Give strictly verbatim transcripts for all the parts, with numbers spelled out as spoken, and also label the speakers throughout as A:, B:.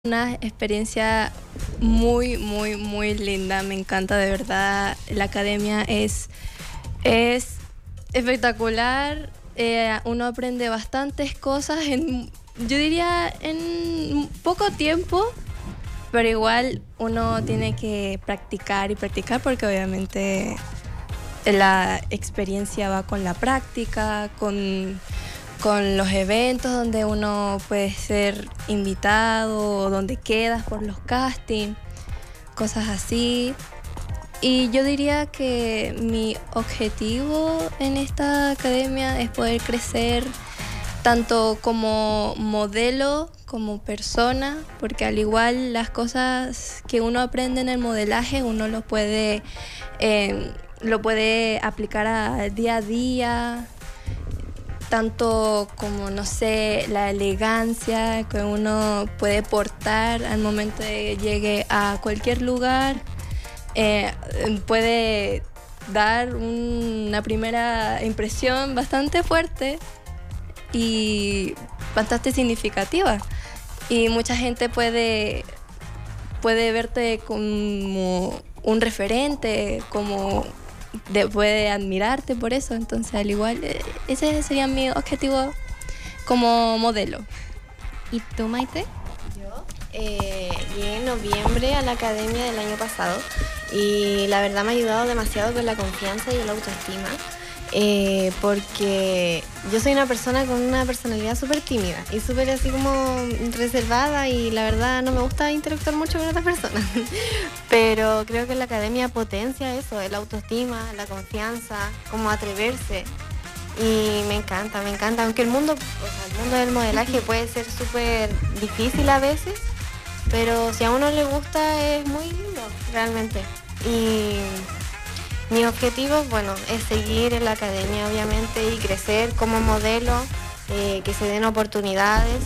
A: Una experiencia muy, muy, muy linda. Me encanta, de verdad. La academia es, es espectacular. Eh, uno aprende bastantes cosas en, yo diría, en poco tiempo, pero igual uno tiene que practicar y practicar porque obviamente la experiencia va con la práctica, con... con los eventos donde uno puede ser invitado, o donde quedas por los castings, cosas así. Y yo diría que mi objetivo en esta academia es poder crecer tanto como modelo, como persona, porque al igual las cosas que uno aprende en el modelaje, uno lo puede, eh, lo puede aplicar a día a día, tanto como, no sé, la elegancia que uno puede portar al momento de llegue a cualquier lugar, eh, puede dar una primera impresión bastante fuerte y bastante significativa. Y mucha gente puede, puede verte como un referente, como... De, puede admirarte por eso. Entonces, al igual, ese sería mi objetivo como modelo.
B: ¿Y tú, Maite?
C: Yo eh, llegué en noviembre a la academia del año pasado y la verdad me ha ayudado demasiado con la confianza y la autoestima, eh, porque yo soy una persona con una personalidad súper tímida y súper así como reservada, y la verdad no me gusta interactuar mucho con otras personas. Pero creo que la academia potencia eso, la autoestima, la confianza, como atreverse. Y me encanta, me encanta. Aunque el mundo, o sea, el mundo del modelaje puede ser súper difícil a veces, pero si a uno le gusta es muy lindo, realmente. Y mis objetivos, bueno, es seguir en la academia, obviamente, y crecer como modelo, eh, que se den oportunidades.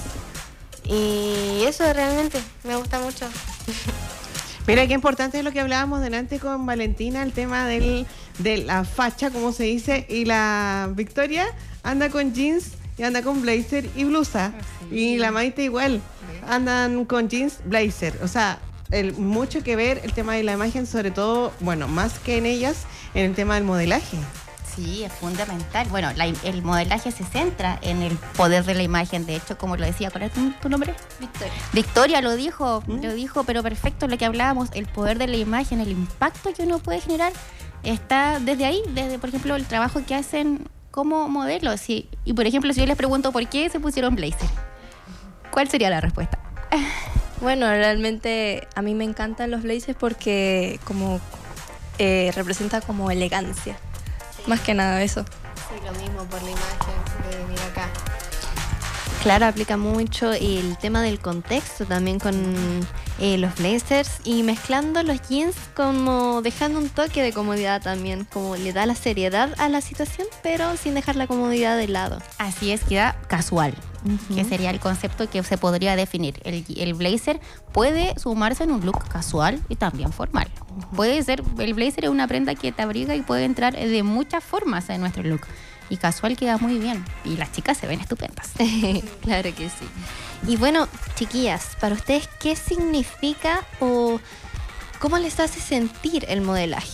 C: Y eso realmente me gusta mucho.
D: Mira, qué importante es lo que hablábamos delante con Valentina, el tema del, de la facha, como se dice, y la Victoria anda con jeans y anda con blazer y blusa, sí. Y la Maite igual, andan con jeans, blazer, o sea, el, mucho que ver el tema de la imagen, sobre todo, bueno, más que en ellas, en el tema del modelaje.
B: Sí, es fundamental. Bueno, la, el modelaje se centra en el poder de la imagen. De hecho, como lo decía, ¿cuál es tu, tu nombre?
C: Victoria.
B: Victoria lo dijo,
D: ¿Mm?
B: lo dijo, pero perfecto lo que hablábamos. El poder de la imagen, el impacto que uno puede generar, está desde ahí, desde, por ejemplo, el trabajo que hacen como modelos. Y, y por ejemplo, si yo les pregunto por qué se pusieron blazer, ¿cuál sería la respuesta?
A: Bueno, realmente a mí me encantan los blazers porque como eh, representa como elegancia. Más que nada eso.
C: Sí, lo mismo por la imagen de mira acá.
E: Claro, aplica mucho el tema del contexto también con eh, los blazers, y mezclando los jeans, como dejando un toque de comodidad también, como le da la seriedad a la situación, pero sin dejar la comodidad de lado.
B: Así es, queda casual,
E: Uh-huh.
B: que sería el concepto que se podría definir. El, el blazer puede sumarse en un look casual y también formal. Uh-huh. Puede ser, el blazer es una prenda que te abriga y puede entrar de muchas formas en nuestro look. Y casual queda muy bien. Y las chicas se ven estupendas.
E: Claro que sí. Y bueno, chiquillas, para ustedes, ¿qué significa o cómo les hace sentir el modelaje?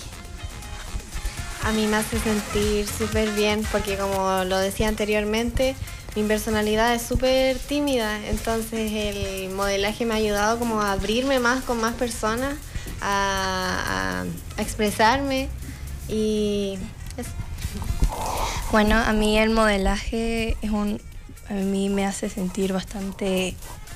C: A mí me hace sentir súper bien porque, como lo decía anteriormente, mi personalidad es súper tímida, entonces el modelaje me ha ayudado como a abrirme más con más personas, a, a, a expresarme y eso.
A: Bueno, a mí el modelaje es un, a mí me hace sentir bastante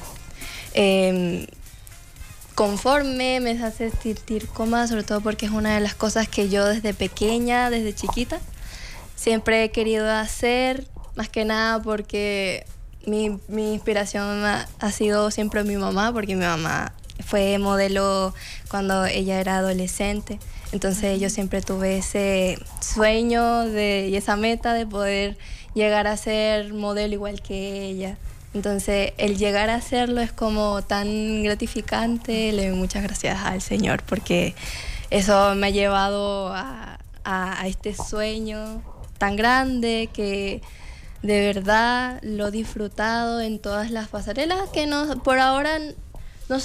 A: eh, conforme, me hace sentir cómoda, sobre todo porque es una de las cosas que yo desde pequeña, desde chiquita, siempre he querido hacer. Más que nada porque mi, mi inspiración ha, ha sido siempre mi mamá, porque mi mamá fue modelo cuando ella era adolescente. Entonces yo siempre tuve ese sueño de, y esa meta de poder llegar a ser modelo igual que ella. Entonces el llegar a hacerlo es como tan gratificante. Le doy muchas gracias al Señor porque eso me ha llevado a, a, a este sueño tan grande que... De verdad lo he disfrutado en todas las pasarelas que no, por ahora